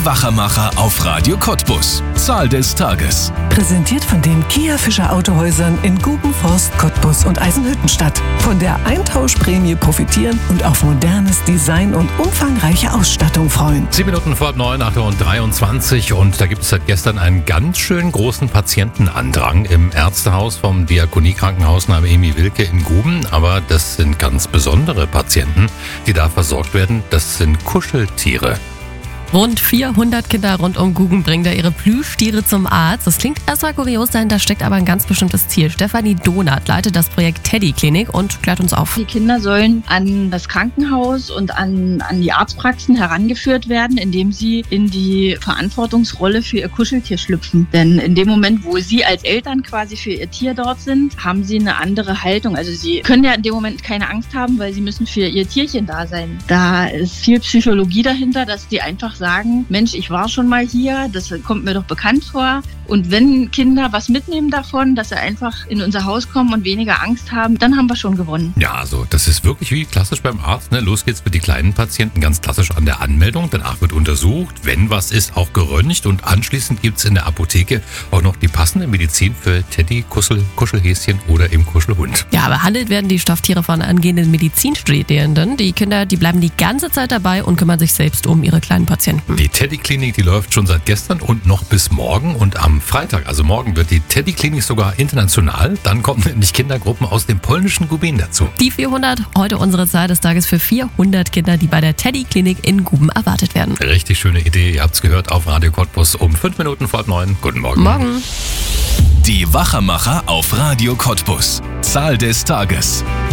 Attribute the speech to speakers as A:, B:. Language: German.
A: Die Wachermacher auf Radio Cottbus. Zahl des Tages.
B: Präsentiert von den Kia Fischer Autohäusern in Guben, Forst, Cottbus und Eisenhüttenstadt. Von der Eintauschprämie profitieren und auf modernes Design und umfangreiche Ausstattung freuen.
C: 7 Minuten vor 9, 8:23 und da gibt es seit gestern einen ganz schön großen Patientenandrang im Ärztehaus vom Diakoniekrankenhaus nahe Emil Wilke in Guben. Aber das sind ganz besondere Patienten, die da versorgt werden. Das sind Kuscheltiere.
D: Rund 400 Kinder rund um Guben bringen da ihre Plüschtiere zum Arzt. Das klingt erstmal kurios, dahinter steckt aber ein ganz bestimmtes Ziel. Stefanie Donath leitet das Projekt Teddy Klinik und klärt uns auf.
E: Die Kinder sollen an das Krankenhaus und an die Arztpraxen herangeführt werden, indem sie in die Verantwortungsrolle für ihr Kuscheltier schlüpfen. Denn in dem Moment, wo sie als Eltern quasi für ihr Tier dort sind, haben sie eine andere Haltung. Also sie können ja in dem Moment keine Angst haben, weil sie müssen für ihr Tierchen da sein. Da ist viel Psychologie dahinter, dass die einfach sagen, Mensch, ich war schon mal hier, das kommt mir doch bekannt vor. Und wenn Kinder was mitnehmen davon, dass sie einfach in unser Haus kommen und weniger Angst haben, dann haben wir schon gewonnen.
C: Ja, also das ist wirklich wie klassisch beim Arzt. Ne? Los geht's mit den kleinen Patienten, ganz klassisch an der Anmeldung. Danach wird untersucht, wenn was ist, auch geröntgt. Und anschließend gibt's in der Apotheke auch noch die passende Medizin für Teddy, Kuschelhäschen oder eben Kuschelhund.
D: Ja, behandelt werden die Stofftiere von angehenden Medizinstudierenden. Die Kinder, die bleiben die ganze Zeit dabei und kümmern sich selbst um ihre kleinen Patienten.
C: Die Teddy Klinik, die läuft schon seit gestern und noch bis morgen. Und am Freitag, also morgen, wird die Teddy Klinik sogar international. Dann kommen nämlich Kindergruppen aus dem polnischen Guben dazu.
D: Die 400, heute unsere Zahl des Tages für 400 Kinder, die bei der Teddy Klinik in Guben erwartet werden.
C: Richtig schöne Idee. Ihr habt's gehört auf Radio Cottbus um 5 Minuten vor 9. Guten Morgen.
D: Morgen.
A: Die Wachermacher auf Radio Cottbus. Zahl des Tages.